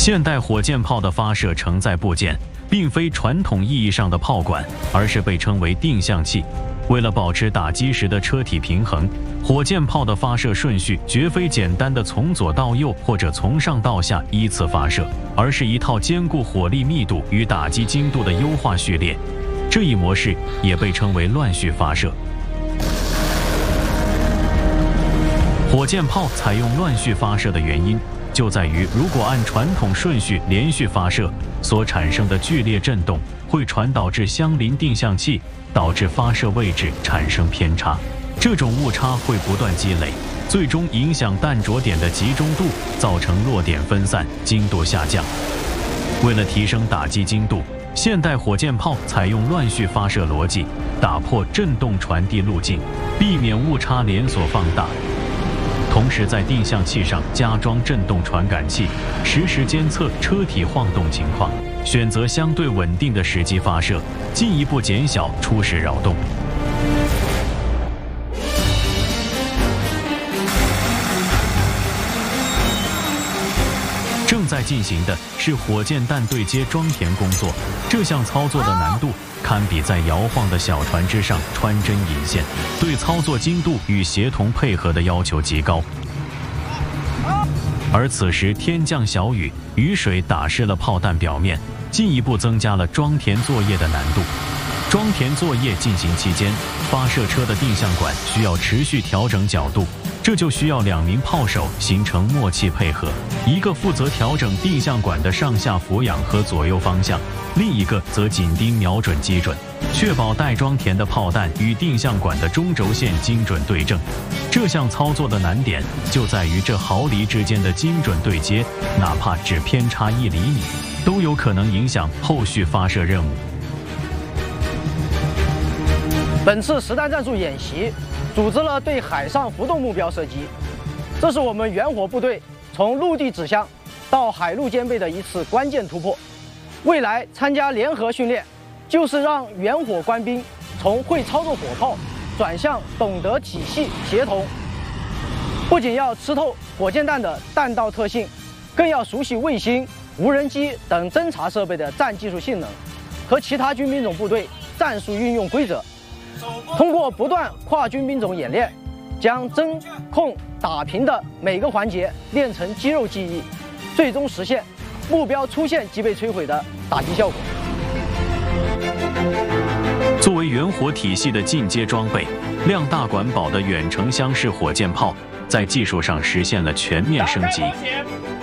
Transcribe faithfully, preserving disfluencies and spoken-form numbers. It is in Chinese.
现代火箭炮的发射承载部件，并非传统意义上的炮管，而是被称为定向器。为了保持打击时的车体平衡，火箭炮的发射顺序绝非简单的从左到右或者从上到下依次发射，而是一套兼顾火力密度与打击精度的优化序列。这一模式也被称为乱序发射。火箭炮采用乱序发射的原因，就在于如果按传统顺序连续发射，所产生的剧烈震动会传导至相邻定向器，导致发射位置产生偏差。这种误差会不断积累，最终影响弹着点的集中度，造成落点分散、精度下降。为了提升打击精度，现代火箭炮采用乱序发射逻辑，打破震动传递路径，避免误差连锁放大。同时在定向器上加装震动传感器，实时监测车体晃动情况，选择相对稳定的时机发射，进一步减小初始扰动。正在进行的是火箭弹对接装填工作，这项操作的难度堪比在摇晃的小船之上穿针引线，对操作精度与协同配合的要求极高。而此时天降小雨，雨水打湿了炮弹表面，进一步增加了装填作业的难度。装填作业进行期间，发射车的定向管需要持续调整角度，这就需要两名炮手形成默契配合，一个负责调整定向管的上下俯仰和左右方向，另一个则紧盯瞄准基准，确保待装填的炮弹与定向管的中轴线精准对正。这项操作的难点就在于这毫厘之间的精准对接，哪怕只偏差一厘米，都有可能影响后续发射任务。 本次实弹战术演习组织了对海上浮动目标射击，这是我们远火部队从陆地指向到海陆兼备的一次关键突破。未来参加联合训练，就是让远火官兵从会操作火炮转向懂得体系协同，不仅要吃透火箭弹的弹道特性，更要熟悉卫星、无人机等侦察设备的战技术性能和其他军兵种部队战术运用规则。通过不断跨军兵种演练，将侦控打平的每个环节练成肌肉记忆，最终实现目标出现即被摧毁的打击效果。 作为远火体系的进阶装备，量大管饱的远程箱式火箭炮在技术上实现了全面升级。